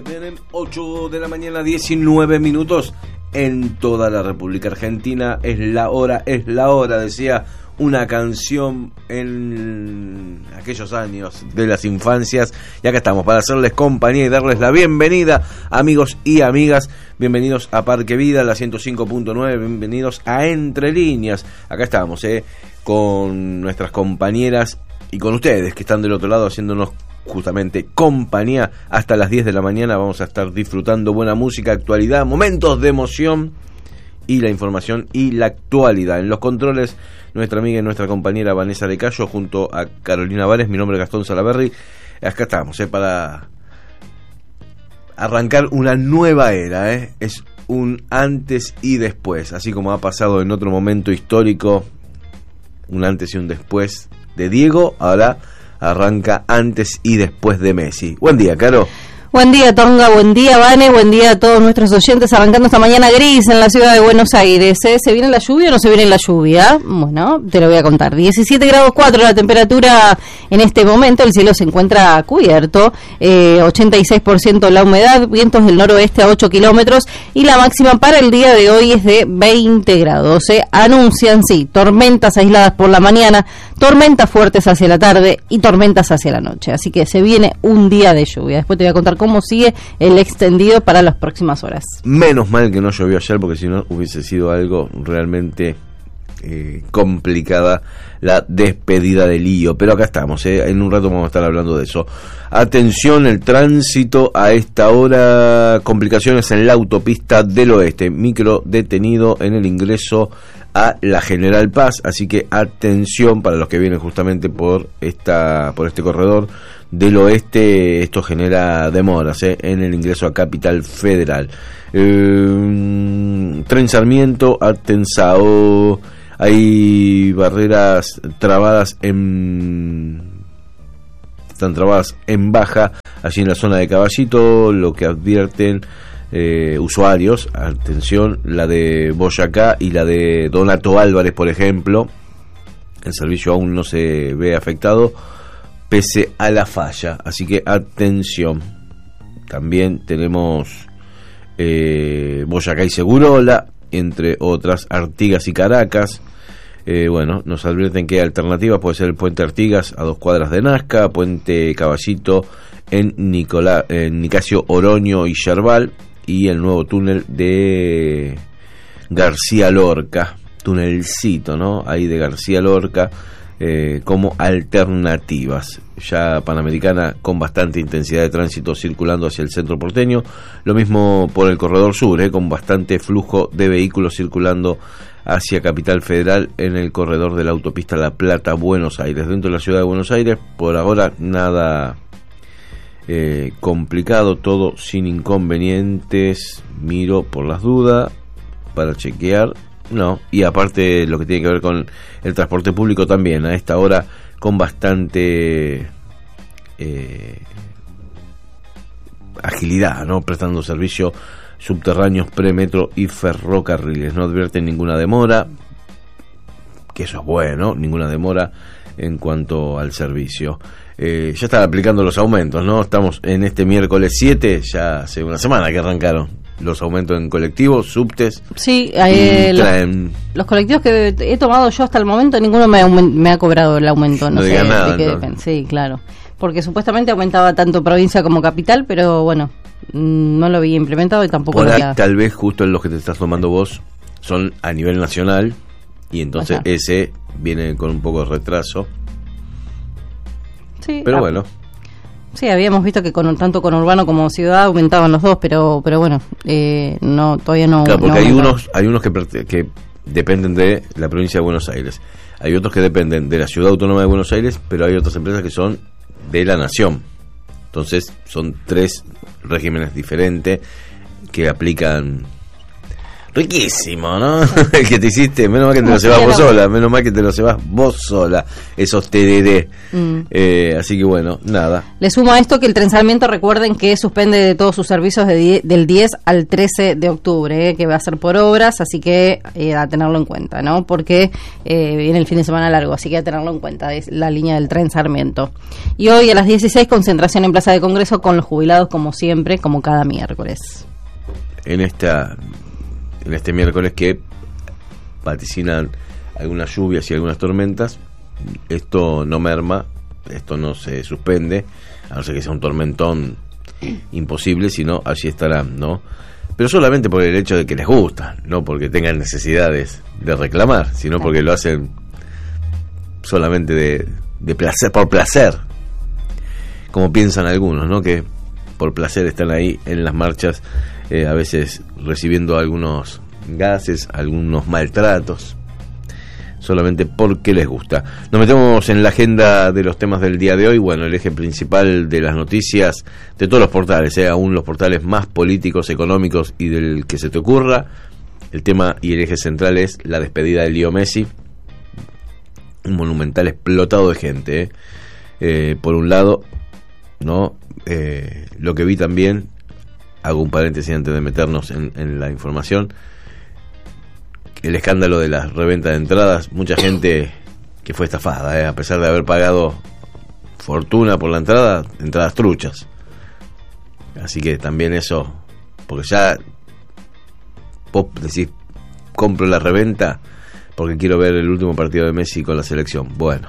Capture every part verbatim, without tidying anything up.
Tienen ocho de la mañana, diecinueve minutos en toda la República Argentina. Es la hora, es la hora, decía una canción en aquellos años de las infancias. Y acá estamos para hacerles compañía y darles la bienvenida, amigos y amigas. Bienvenidos a Parque Vida, la ciento cinco punto nueve. Bienvenidos a Entre Líneas. Acá estamos, eh, con nuestras compañeras y con ustedes que están del otro lado haciéndonos justamente compañía hasta las diez de la mañana. Vamos a estar disfrutando buena música, actualidad, momentos de emoción y la información y la actualidad. En los controles, nuestra amiga y nuestra compañera Vanessa de Cayo junto a Carolina Vares. Mi nombre es Gastón Salaberry. Acá estamos, eh, para arrancar una nueva era, eh. Es un antes y después, así como ha pasado en otro momento histórico, un antes y un después de Diego. Ahora arranca antes y después de Messi. Buen día, Caro. Buen día, Tonga, buen día, Vane, buen día a todos nuestros oyentes, arrancando esta mañana gris en la ciudad de Buenos Aires. ¿eh? ¿Se viene la lluvia o no se viene la lluvia? Bueno, te lo voy a contar. diecisiete grados cuatro la temperatura en este momento, el cielo se encuentra cubierto, eh, ochenta y seis por ciento la humedad, vientos del noroeste a ocho kilómetros y la máxima para el día de hoy es de veinte grados. ¿eh? Anuncian, sí, tormentas aisladas por la mañana, tormentas fuertes hacia la tarde y tormentas hacia la noche. Así que se viene un día de lluvia. Después te voy a contar cómo sigue el extendido para las próximas horas. Menos mal que no llovió ayer, porque si no hubiese sido algo realmente eh, complicada la despedida del lío. Pero acá estamos, eh. en un rato vamos a estar hablando de eso. Atención, el tránsito a esta hora, complicaciones en la autopista del oeste, micro detenido en el ingreso a la General Paz, así que atención para los que vienen justamente por esta por este corredor del oeste. Esto genera demoras ¿eh? en el ingreso a Capital Federal. Eh, Tren Sarmiento a Tensao, hay barreras trabadas en están trabadas en baja allí en la zona de Caballito, lo que advierten Eh, usuarios, atención, la de Boyacá y la de Donato Álvarez, por ejemplo. El servicio aún no se ve afectado pese a la falla, así que atención. También tenemos eh, Boyacá y Segurola, entre otras, Artigas y Caracas. Eh, bueno, nos advierten que alternativas puede ser el puente Artigas a dos cuadras de Nazca, puente Caballito en, Nicolá, en Nicasio Oroño y Yerbal, y el nuevo túnel de García Lorca, túnelcito, ¿no? Ahí de García Lorca, eh, como alternativas. Ya Panamericana con bastante intensidad de tránsito circulando hacia el centro porteño, lo mismo por el corredor sur, eh, con bastante flujo de vehículos circulando hacia Capital Federal en el corredor de la autopista La Plata Buenos Aires. Dentro de la ciudad de Buenos Aires, por ahora nada Eh, complicado, todo sin inconvenientes. Miro por las dudas para chequear, no, y aparte lo que tiene que ver con el transporte público también a esta hora con bastante eh, agilidad, ¿no? Prestando servicio subterráneos, premetro y ferrocarriles. No advierten ninguna demora, que eso es bueno, ninguna demora en cuanto al servicio. Eh, ya están aplicando los aumentos, ¿no? Estamos en este miércoles siete, ya hace una semana que arrancaron los aumentos en colectivos, subtes. Sí, eh, traen... los, los colectivos que he tomado yo hasta el momento, ninguno me, aument- me ha cobrado el aumento. No, no sé nada, de qué depende. Sí, claro. Porque supuestamente aumentaba tanto provincia como capital, pero bueno, no lo vi implementado y tampoco Por lo ahí, había... tal vez justo en los que te estás tomando vos son a nivel nacional y entonces o sea, ese viene con un poco de retraso. Sí, pero ah, bueno. Sí, habíamos visto que con tanto con urbano como ciudad aumentaban los dos, pero pero bueno, eh, no todavía no. Claro, porque no hay unos hay unos que, que dependen de la provincia de Buenos Aires, hay otros que dependen de la ciudad autónoma de Buenos Aires, pero hay otras empresas que son de la nación. Entonces son tres regímenes diferentes que aplican riquísimo, ¿no? El que te hiciste, menos mal que te lo llevas vos sola, menos mal que te lo llevas vos sola, esos tereré. Mm. Eh, así que bueno, nada. Le sumo a esto que el Tren Sarmiento, recuerden que suspende de todos sus servicios de die- del diez al trece de octubre, eh, que va a ser por obras, así que eh, a tenerlo en cuenta, ¿no? Porque eh, viene el fin de semana largo, así que a tenerlo en cuenta, es la línea del Tren Sarmiento. Y hoy a las dieciséis, concentración en Plaza de Congreso con los jubilados, como siempre, como cada miércoles. En esta en este miércoles que vaticinan algunas lluvias y algunas tormentas, esto no merma, esto no se suspende, a no ser que sea un tormentón imposible, sino allí estarán, ¿no? Pero solamente por el hecho de que les gusta, no porque tengan necesidades de reclamar, sino porque lo hacen solamente de, de placer, por placer, como piensan algunos, ¿no? Que por placer están ahí en las marchas, eh, a veces recibiendo algunos gases, algunos maltratos, solamente porque les gusta. Nos metemos en la agenda de los temas del día de hoy. Bueno, el eje principal de las noticias de todos los portales, eh, aún los portales más políticos, económicos y del que se te ocurra. El tema y el eje central es la despedida de Leo Messi, un monumental explotado de gente. Eh. Eh, por un lado, no, eh, lo que vi también, hago un paréntesis antes de meternos en, en la información, el escándalo de la reventa de entradas, mucha gente que fue estafada, eh, a pesar de haber pagado fortuna por la entrada, entradas truchas. Así que también eso, porque ya vos decís, compro la reventa porque quiero ver el último partido de Messi con la selección. Bueno,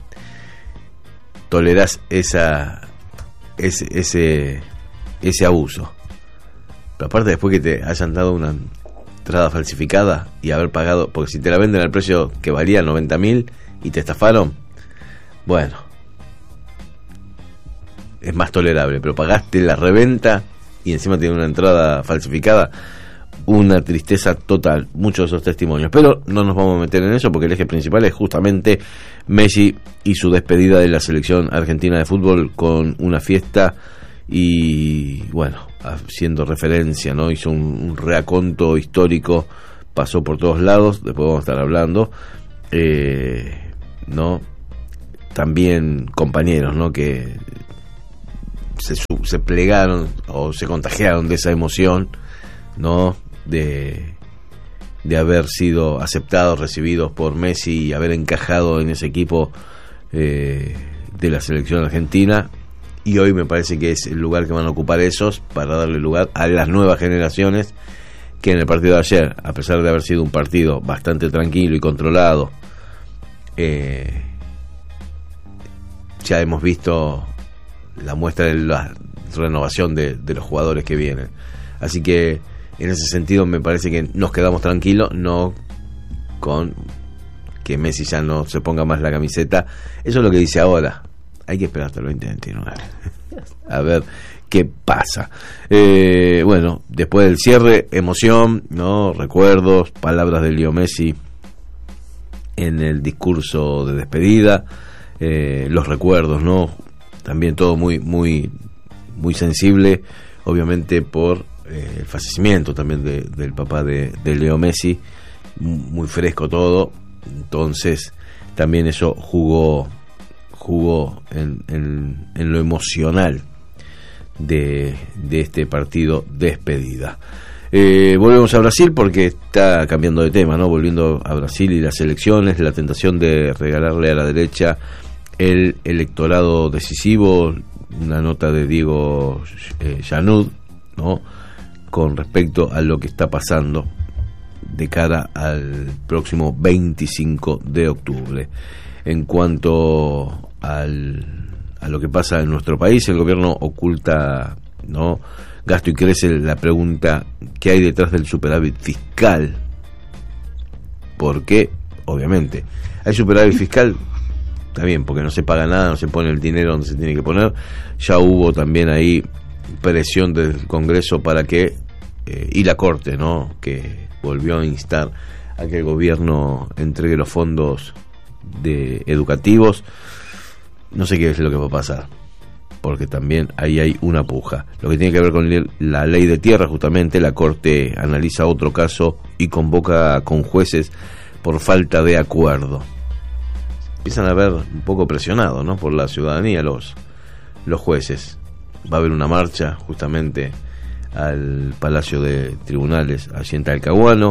tolerás esa ese ese ese abuso, pero aparte después que te hayan dado una entrada falsificada y haber pagado, porque si te la venden al precio que valía noventa mil y te estafaron, bueno, es más tolerable, pero pagaste la reventa y encima tiene una entrada falsificada, una tristeza total, muchos de esos testimonios. Pero no nos vamos a meter en eso porque el eje principal es justamente Messi y su despedida de la selección argentina de fútbol con una fiesta y, bueno, haciendo referencia, ¿no? Hizo un, un reaconto histórico, pasó por todos lados, después vamos a estar hablando, eh, ¿no? También compañeros, ¿no? Que se, se plegaron o se contagiaron de esa emoción, ¿no? De, de haber sido aceptados, recibidos por Messi y haber encajado en ese equipo eh, de la selección argentina. Y hoy me parece que es el lugar que van a ocupar esos para darle lugar a las nuevas generaciones que en el partido de ayer, a pesar de haber sido un partido bastante tranquilo y controlado, eh, ya hemos visto la muestra de la renovación de, de los jugadores que vienen. Así que en ese sentido me parece que nos quedamos tranquilos, no con que Messi ya no se ponga más la camiseta. Eso es lo que dice ahora. Hay que esperar hasta el veinte veintinueve a ver qué pasa. Eh, bueno, después del cierre, emoción, no, recuerdos, palabras de Leo Messi en el discurso de despedida, eh, los recuerdos, no, también todo muy muy muy sensible, obviamente por eh, el fallecimiento también de, del papá de, de Leo Messi, muy fresco todo, entonces también eso jugó jugó en, en, en lo emocional de, de este partido despedida. Eh, volvemos a Brasil porque está cambiando de tema, ¿no? Volviendo a Brasil y las elecciones, la tentación de regalarle a la derecha el electorado decisivo, una nota de Diego eh, Llanud, ¿no? Con respecto a lo que está pasando de cara al próximo veinticinco de octubre. En cuanto al, a lo que pasa en nuestro país, el gobierno oculta, ¿no?, gasto y crece la pregunta ¿qué hay detrás del superávit fiscal? Porque, obviamente, hay superávit fiscal, está bien, porque no se paga nada, no se pone el dinero donde se tiene que poner. Ya hubo también ahí presión del Congreso para que, eh, y la Corte, ¿no?, que volvió a instar a que el gobierno entregue los fondos de educativos. No sé qué es lo que va a pasar, porque también ahí hay una puja. Lo que tiene que ver con la ley de tierra, justamente la Corte analiza otro caso y convoca con jueces por falta de acuerdo. Empiezan a ver un poco presionados, ¿no?, por la ciudadanía los, los jueces. Va a haber una marcha justamente al Palacio de Tribunales allí en Talcahuano.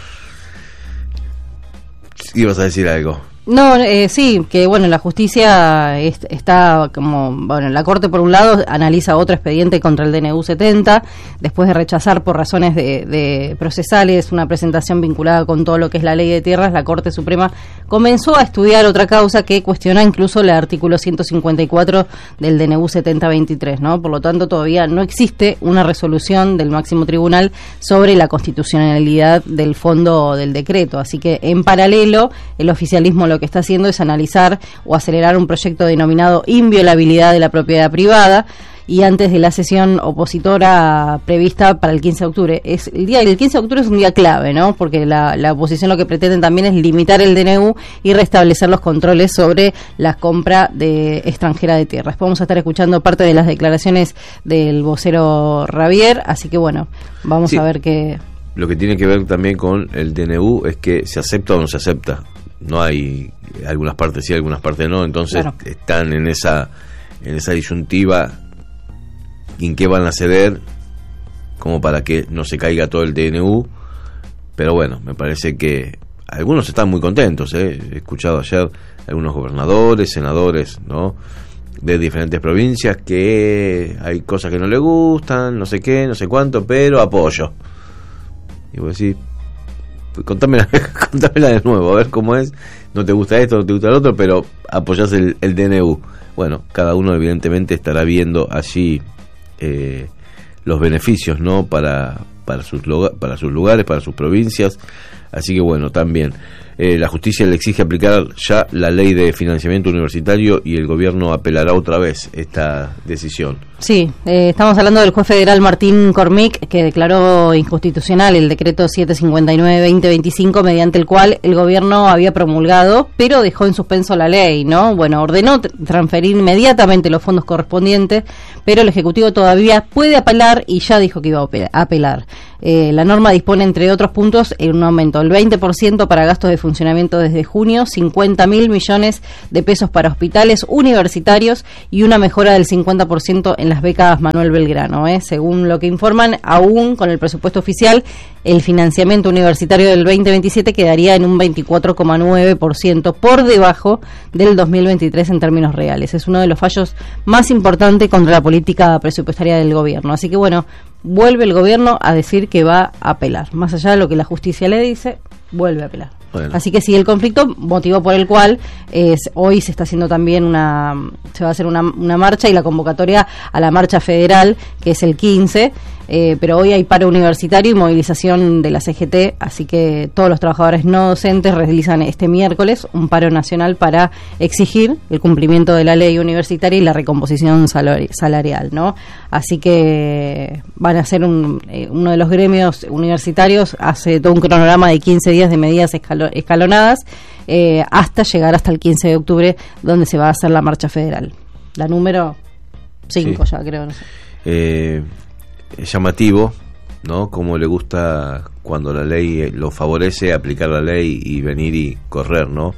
¿Ibas a decir algo? No, eh, sí, que bueno, la justicia est- está como, bueno, la Corte por un lado analiza otro expediente contra el D N U setenta, después de rechazar por razones de, de procesales una presentación vinculada con todo lo que es la ley de tierras, la Corte Suprema comenzó a estudiar otra causa que cuestiona incluso el artículo ciento cincuenta y cuatro del D N U setenta veintitrés, ¿no? Por lo tanto, todavía no existe una resolución del máximo tribunal sobre la constitucionalidad del fondo del decreto, así que en paralelo el oficialismo lo lo que está haciendo es analizar o acelerar un proyecto denominado inviolabilidad de la propiedad privada, y antes de la sesión opositora prevista para el quince de octubre. Es el día el quince de octubre es un día clave, ¿no? Porque la, la oposición lo que pretenden también es limitar el D N U y restablecer los controles sobre la compra de extranjera de tierras. Vamos a estar escuchando parte de las declaraciones del vocero Ravier, así que bueno, vamos sí. a ver qué... Lo que tiene que ver también con el D N U es que se acepta o no se acepta. No hay algunas partes sí, algunas partes no, entonces claro. están en esa en esa disyuntiva en qué van a ceder como para que no se caiga todo el D N U, pero bueno, me parece que algunos están muy contentos, ¿eh? He escuchado ayer algunos gobernadores, senadores, ¿no?, de diferentes provincias, que hay cosas que no les gustan, no sé qué, no sé cuánto, pero apoyo. Y vos decís, Contámela, contámela de nuevo, a ver cómo es. No te gusta esto, no te gusta el otro, pero apoyás el, el D N U. Bueno, cada uno evidentemente estará viendo allí eh, los beneficios, ¿no?, para para sus loga- para sus lugares, para sus provincias. Así que bueno, también eh, la justicia le exige aplicar ya la ley de financiamiento universitario y el gobierno apelará otra vez esta decisión. Sí, eh, estamos hablando del juez federal Martín Cormick, que declaró inconstitucional el decreto setecientos cincuenta y nueve guion veinte veinticinco, mediante el cual el gobierno había promulgado, pero dejó en suspenso la ley, ¿no? Bueno, ordenó t- transferir inmediatamente los fondos correspondientes, pero el Ejecutivo todavía puede apelar y ya dijo que iba a apelar. Eh, la norma dispone, entre otros puntos, en un aumento del veinte por ciento para gastos de funcionamiento desde junio, cincuenta mil millones de pesos para hospitales universitarios y una mejora del cincuenta por ciento en las becas Manuel Belgrano. ¿eh? Según lo que informan, aún con el presupuesto oficial, el financiamiento universitario del veinte veintisiete quedaría en un veinticuatro coma nueve por ciento por debajo del dos mil veintitrés en términos reales. Es uno de los fallos más importantes contra la política presupuestaria del gobierno. Así que bueno, vuelve el gobierno a decir que va a apelar. Más allá de lo que la justicia le dice, vuelve a apelar. Bueno. Así que sigue el conflicto, motivo por el cual eh, hoy se está haciendo también una, se va a hacer una, una marcha y la convocatoria a la marcha federal, que es el quince, eh, pero hoy hay paro universitario y movilización de la C G T, así que todos los trabajadores no docentes realizan este miércoles un paro nacional para exigir el cumplimiento de la ley universitaria y la recomposición salari- salarial, ¿no? Así que van a ser un, eh, uno de los gremios universitarios, hace todo un cronograma de quince días de medidas escalonadas escalonadas eh, hasta llegar hasta el quince de octubre, donde se va a hacer la marcha federal, la número cinco, sí. ya creo, no sé. Eh, es llamativo, ¿no?, como le gusta cuando la ley lo favorece aplicar la ley y venir y correr, ¿no?,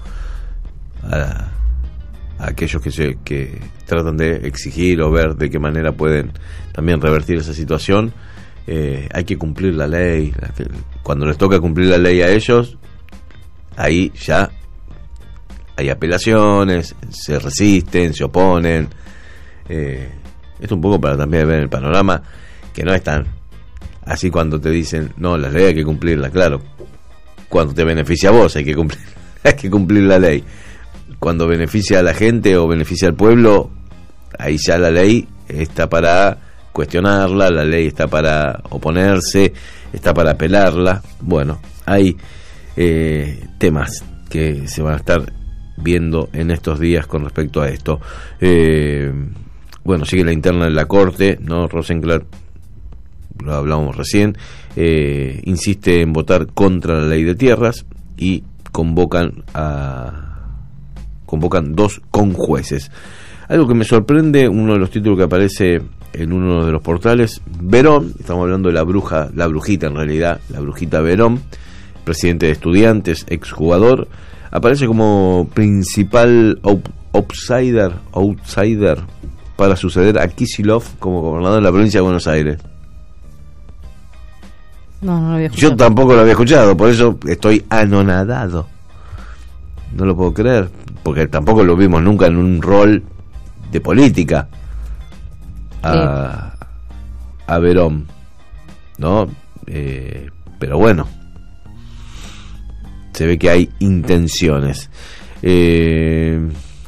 a, a aquellos que se que tratan de exigir o ver de qué manera pueden también revertir esa situación. Eh, hay que cumplir la ley. Cuando les toca cumplir la ley a ellos, ahí ya hay apelaciones, se resisten, se oponen. Eh, es un poco para también ver el panorama, que no es tan así cuando te dicen, no, la ley hay que cumplirla, claro. Cuando te beneficia a vos hay que cumplir, hay que cumplir la ley. Cuando beneficia a la gente o beneficia al pueblo, ahí ya la ley está para cuestionarla, la ley está para oponerse, está para apelarla. Bueno, hay Eh, temas que se van a estar viendo en estos días con respecto a esto. Eh, bueno, sigue la interna en la Corte, ¿no? Rosenclair, lo hablábamos recién, eh, insiste en votar contra la ley de tierras y convocan a convocan dos conjueces. Algo que me sorprende, uno de los títulos que aparece en uno de los portales, Verón, estamos hablando de la bruja, la brujita en realidad, la brujita Verón, presidente de Estudiantes, exjugador, aparece como principal out- outsider, outsider para suceder a Kicillof como gobernador de la provincia de Buenos Aires. No, no lo había escuchado. Yo tampoco lo había escuchado, por eso estoy anonadado. No lo puedo creer, porque tampoco lo vimos nunca en un rol de política a, a Verón, ¿no? Eh, pero bueno, se ve que hay intenciones. Eh,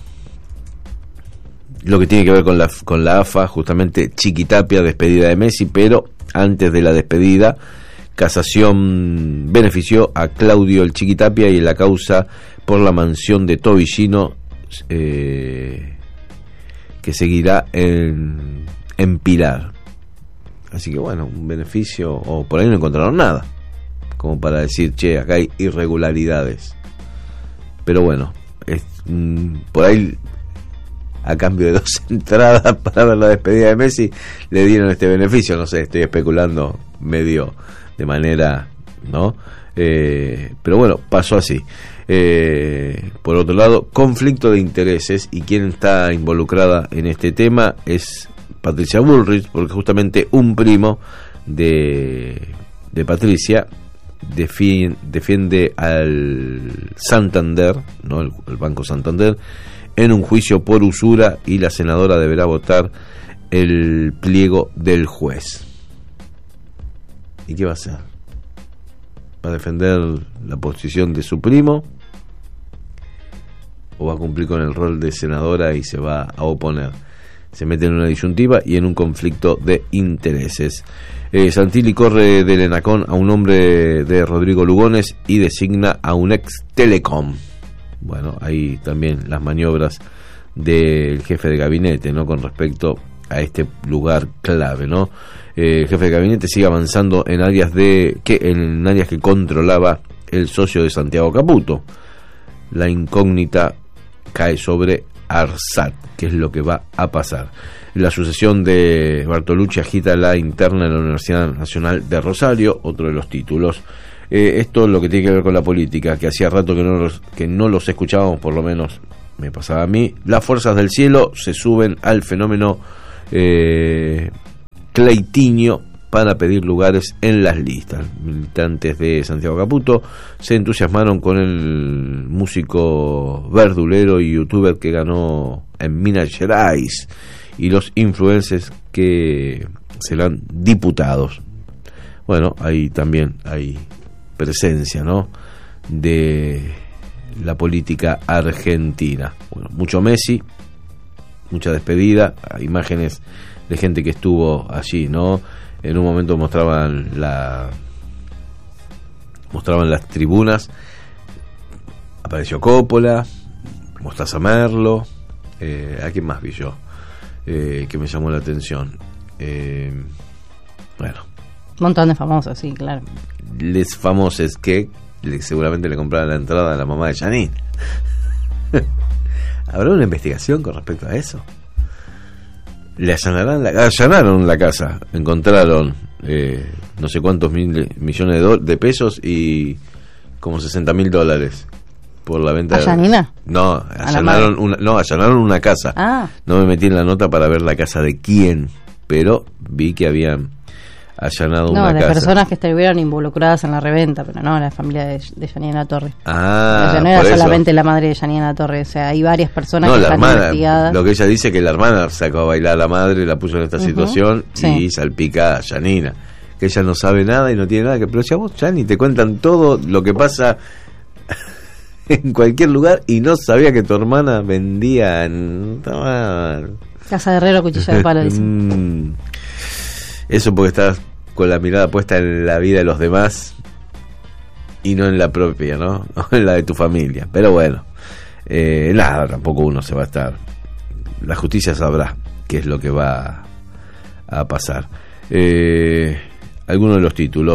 lo que tiene que ver con la, con la A F A, justamente Chiquitapia, despedida de Messi, pero antes de la despedida, casación benefició a Claudio el Chiquitapia y en la causa por la mansión de Tobillino, eh, que seguirá en, en Pilar. Así que bueno, un beneficio, o por ahí no encontraron nada como para decir, che, acá hay irregularidades. Pero bueno, es, mm, por ahí a cambio de dos entradas para ver la despedida de Messi le dieron este beneficio. No sé, estoy especulando medio de manera, ¿no? Eh, pero bueno, pasó así. Eh, por otro lado, conflicto de intereses, y quien está involucrada en este tema es Patricia Bullrich, porque justamente un primo de, de Patricia defiende, defiende al Santander, ¿no? el, el Banco Santander, en un juicio por usura, y la senadora deberá votar el pliego del juez. ¿Y qué va a hacer? ¿Va a defender la posición de su primo o va a cumplir con el rol de senadora y se va a oponer? Se mete en una disyuntiva y en un conflicto de intereses. eh, Santilli corre del ENACON a un hombre de Rodrigo Lugones y designa a un ex Telecom. Bueno, ahí también las maniobras del jefe de gabinete, ¿no? Con respecto a este lugar clave, ¿no? Eh, el jefe de gabinete sigue avanzando en áreas de que en áreas que controlaba el socio de Santiago Caputo. La incógnita cae sobre ARSAT, que es lo que va a pasar. La sucesión de Bartolucci agita la interna en la Universidad Nacional de Rosario, otro de los títulos. Eh, esto es lo que tiene que ver con la política, que hacía rato que no los, que no los escuchábamos, por lo menos me pasaba a mí. Las fuerzas del cielo se suben al fenómeno eh, Cleitinho para pedir lugares en las listas. Militantes de Santiago Caputo se entusiasmaron con el músico verdulero y youtuber que ganó en Minas Gerais y los influencers que serán diputados. Bueno, ahí también hay presencia, ¿no?, de la política argentina. Bueno, mucho Messi, mucha despedida, imágenes de gente que estuvo allí, ¿no? En un momento mostraban la mostraban las tribunas, apareció Coppola, Mostaza Merlo, eh, ¿a quién más vi yo? Eh, que me llamó la atención. Eh, bueno, un montón de famosos, sí, claro. Les famosos que le, seguramente le compraron la entrada a la mamá de Janine. ¿Habrá una investigación con respecto a eso? Le allanarán la, allanaron la casa, encontraron eh, no sé cuántos mil millones de, do, de pesos y como sesenta mil dólares por la venta. ¿A Janina? De, no, allanaron una, no, allanaron una casa. Ah. No me metí en la nota para ver la casa de quién, pero vi que habían allanado no, una casa. No, de personas que estuvieron involucradas en la reventa, pero no, la familia de, de Janina Torre. Ah, o sea, no era solamente la madre de Janina Torre, o sea, hay varias personas no, que la están hermana, investigadas. Lo que ella dice que la hermana sacó a bailar a la madre, la puso en esta uh-huh. situación sí. y salpica a Janina, que ella no sabe nada y no tiene nada que... Pero ya vos, Jani, te cuentan todo lo que pasa en cualquier lugar y no sabía que tu hermana vendía en... Casa de Herrero, cuchillo de palo, dice. Eso porque estás con la mirada puesta en la vida de los demás y no en la propia, ¿no? O en la de tu familia. Pero bueno, eh, nada, tampoco uno se va a estar... La justicia sabrá qué es lo que va a pasar. Eh, algunos de los títulos que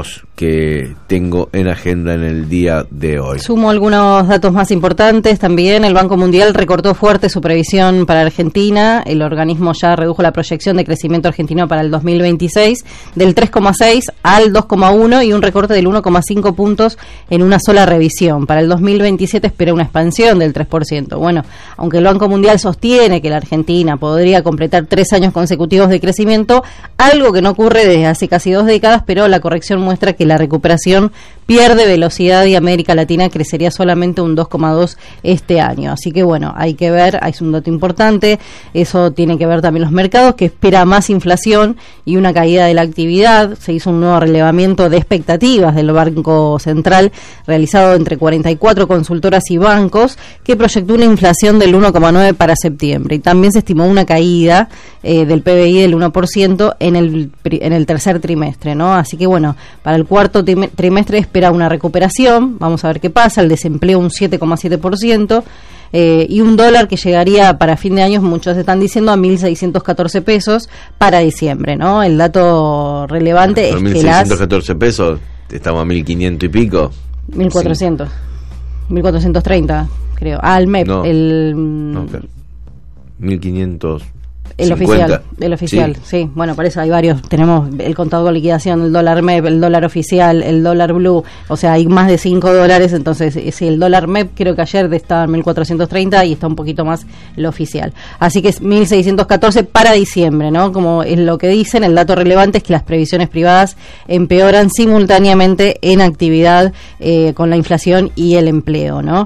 que tengo en agenda en el día de hoy. Sumo algunos datos más importantes también. El Banco Mundial recortó fuerte su previsión para Argentina. El organismo ya redujo la proyección de crecimiento argentino para el dos mil veintiséis del tres coma seis al dos coma uno y un recorte del uno coma cinco puntos en una sola revisión. Para el dos mil veintisiete espera una expansión del tres por ciento. Bueno, aunque el Banco Mundial sostiene que la Argentina podría completar tres años consecutivos de crecimiento, algo que no ocurre desde hace casi dos décadas, pero la corrección muestra que la recuperación pierde velocidad y América Latina crecería solamente un dos coma dos este año. Así que bueno, hay que ver, es un dato importante, eso tiene que ver también los mercados, que espera más inflación y una caída de la actividad. Se hizo un nuevo relevamiento de expectativas del Banco Central realizado entre cuarenta y cuatro consultoras y bancos, que proyectó una inflación del uno coma nueve para septiembre, y también se estimó una caída eh, del P B I del uno por ciento en el, en el tercer trimestre, ¿no? Así que bueno, para el cuarto trimestre espera una recuperación, vamos a ver qué pasa, el desempleo un siete coma siete por ciento, eh, y un dólar que llegaría para fin de año, muchos están diciendo, a mil seiscientos catorce pesos para diciembre, ¿no? El dato relevante bueno, es mil que las... mil seiscientos catorce pesos, estamos a mil quinientos y pico. mil cuatrocientos. Sí. mil cuatrocientos treinta, creo. Ah, el M E P, no, el... No, claro. mil quinientos. El oficial, el oficial, sí. sí. Bueno, por eso hay varios. Tenemos el contado de liquidación, el dólar M E P, el dólar oficial, el dólar blue. O sea, hay más de cinco dólares. Entonces, si el dólar M E P, creo que ayer estaba en mil cuatrocientos treinta y está un poquito más el oficial. Así que es mil seiscientos catorce para diciembre, ¿no? Como es lo que dicen, el dato relevante es que las previsiones privadas empeoran simultáneamente en actividad eh, con la inflación y el empleo, ¿no?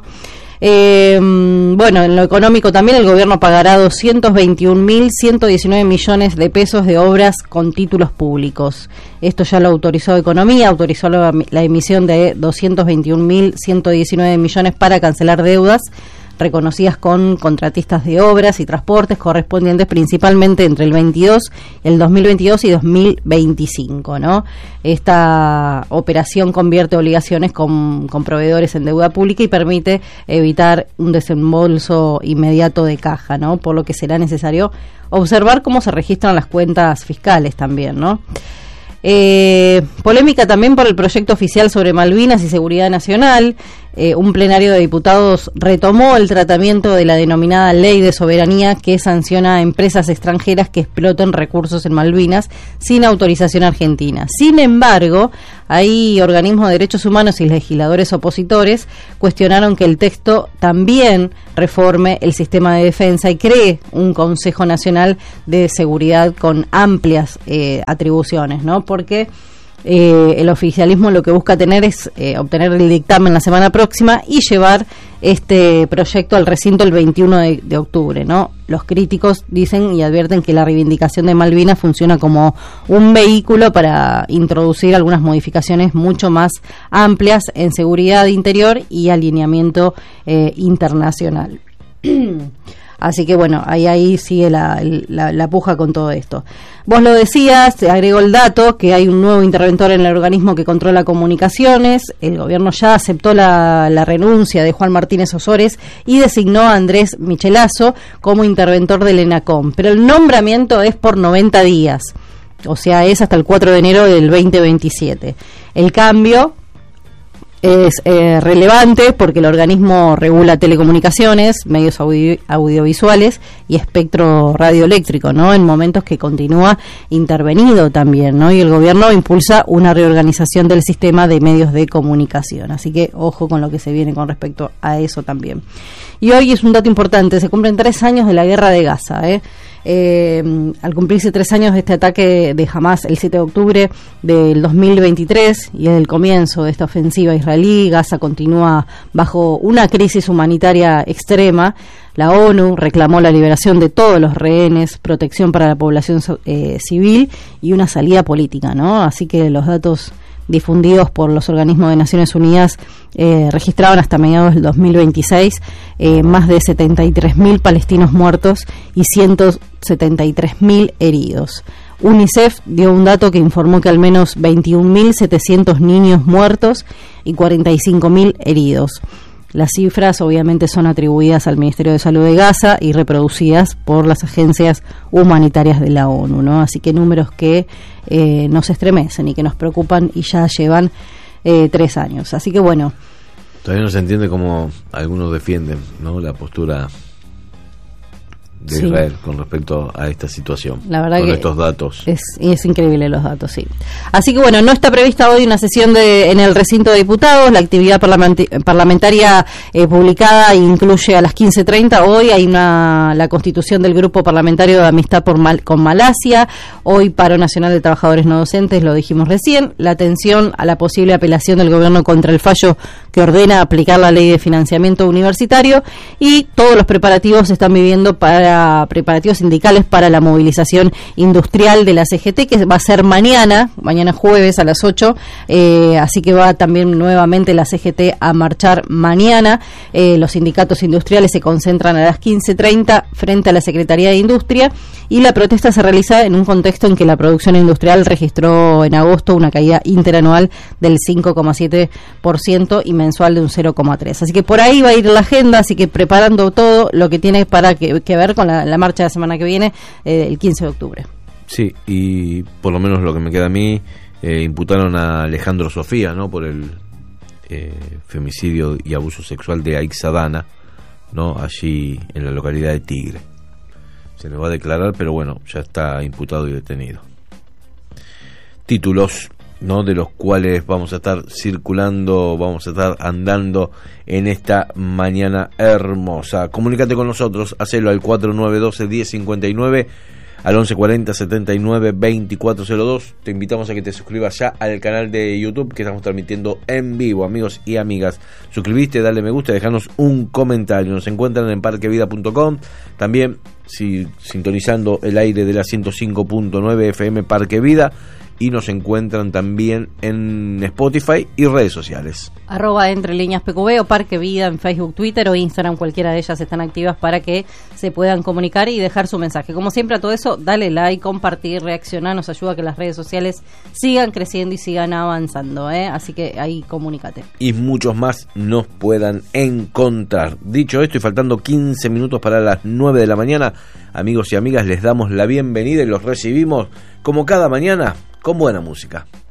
Eh, bueno, en lo económico también el gobierno pagará doscientos veintiún mil ciento diecinueve millones de pesos de obras con títulos públicos. Esto ya lo autorizó Economía, autorizó la, la emisión de doscientos veintiún mil ciento diecinueve millones para cancelar deudas reconocidas con contratistas de obras y transportes correspondientes principalmente entre el veintidós, el dos mil veintidós y dos mil veinticinco, ¿no? Esta operación convierte obligaciones con, con proveedores en deuda pública y permite evitar un desembolso inmediato de caja, ¿no? Por lo que será necesario observar cómo se registran las cuentas fiscales también, ¿no? Eh, polémica también por el proyecto oficial sobre Malvinas y seguridad nacional. Eh, un plenario de diputados retomó el tratamiento de la denominada Ley de Soberanía, que sanciona a empresas extranjeras que exploten recursos en Malvinas sin autorización argentina. Sin embargo, hay organismos de derechos humanos y legisladores opositores cuestionaron que el texto también reforme el sistema de defensa y cree un Consejo Nacional de Seguridad con amplias eh, atribuciones, ¿no? Porque Eh, el oficialismo lo que busca tener es eh, obtener el dictamen la semana próxima y llevar este proyecto al recinto el veintiuno de, de octubre, ¿no? Los críticos dicen y advierten que la reivindicación de Malvinas funciona como un vehículo para introducir algunas modificaciones mucho más amplias en seguridad interior y alineamiento eh, internacional. Así que bueno, ahí ahí sigue la, la, la puja con todo esto. Vos lo decías, te agregó el dato que hay un nuevo interventor en el organismo que controla comunicaciones. El gobierno ya aceptó la, la renuncia de Juan Martínez Ozores y designó a Andrés Michelazo como interventor del ENACOM. Pero el nombramiento es por noventa días, o sea, es hasta el cuatro de enero del veinte veintisiete. El cambio es eh, relevante porque el organismo regula telecomunicaciones, medios audio, audiovisuales y espectro radioeléctrico, ¿no? En momentos que continúa intervenido también, ¿no? Y el gobierno impulsa una reorganización del sistema de medios de comunicación. Así que ojo con lo que se viene con respecto a eso también. Y hoy es un dato importante, se cumplen tres años de la guerra de Gaza, ¿eh? Eh, al cumplirse tres años de este ataque de Hamás el siete de octubre del dos mil veintitrés y el comienzo de esta ofensiva israelí, Gaza continúa bajo una crisis humanitaria extrema. La ONU reclamó la liberación de todos los rehenes, protección para la población eh, civil y una salida política, ¿no? Así que los datos difundidos por los organismos de Naciones Unidas eh, registraban hasta mediados del dos mil veintiséis eh, más de setenta y tres mil palestinos muertos y ciento setenta y tres mil heridos. UNICEF dio un dato que informó que al menos veintiún mil setecientos niños muertos y cuarenta y cinco mil heridos. Las cifras obviamente son atribuidas al Ministerio de Salud de Gaza y reproducidas por las agencias humanitarias de la ONU, ¿no? Así que números que eh, nos estremecen y que nos preocupan y ya llevan eh, tres años. Así que bueno. Todavía no se entiende cómo algunos defienden, ¿no?, la postura de sí. Israel con respecto a esta situación, la verdad con que estos datos. Es, es increíble los datos, sí. Así que bueno, no está prevista hoy una sesión de, en el recinto de diputados. La actividad parlamenti- parlamentaria eh, publicada incluye a las quince treinta. Hoy hay una la constitución del Grupo Parlamentario de Amistad por Mal, con Malasia. Hoy paro nacional de trabajadores no docentes, lo dijimos recién. La atención a la posible apelación del gobierno contra el fallo que ordena aplicar la ley de financiamiento universitario. Y todos los preparativos se están viviendo para preparativos sindicales para la movilización industrial de la C G T, que va a ser mañana, mañana jueves a las ocho, eh, así que va también nuevamente la C G T a marchar mañana. Eh, los sindicatos industriales se concentran a las quince treinta frente a la Secretaría de Industria, y la protesta se realiza en un contexto en que la producción industrial registró en agosto una caída interanual del cinco coma siete por ciento y mensual de un cero coma tres por ciento. Así que por ahí va a ir la agenda, así que preparando todo lo que tiene para que, que ver con la, la marcha de la semana que viene, eh, el quince de octubre. Sí, y por lo menos lo que me queda a mí, eh, imputaron a Alejandro Sofía, ¿no?, por el eh, femicidio y abuso sexual de Aixadana, ¿no?, allí en la localidad de Tigre. Se le va a declarar, pero bueno, ya está imputado y detenido. Títulos, ¿no?, de los cuales vamos a estar circulando, vamos a estar andando en esta mañana hermosa. Comunícate con nosotros, hacelo al cuatro nueve uno dos, uno cero cinco nueve, al once cuarenta, setenta y nueve, veinticuatro cero dos. Te invitamos a que te suscribas ya al canal de YouTube, que estamos transmitiendo en vivo, amigos y amigas. Suscribiste, dale me gusta, dejanos un comentario. Nos encuentran en parque vida punto com. También, si sintonizando el aire de la ciento cinco punto nueve F M Parque Vida, y nos encuentran también en Spotify y redes sociales. Arroba Entre Líneas P Q B o Parque Vida en Facebook, Twitter o Instagram, cualquiera de ellas están activas para que se puedan comunicar y dejar su mensaje. Como siempre, a todo eso, dale like, compartir, reaccionar, nos ayuda a que las redes sociales sigan creciendo y sigan avanzando, ¿eh? Así que ahí comunícate. Y muchos más nos puedan encontrar. Dicho esto, y faltando quince minutos para las nueve de la mañana, amigos y amigas, les damos la bienvenida y los recibimos como cada mañana con buena música.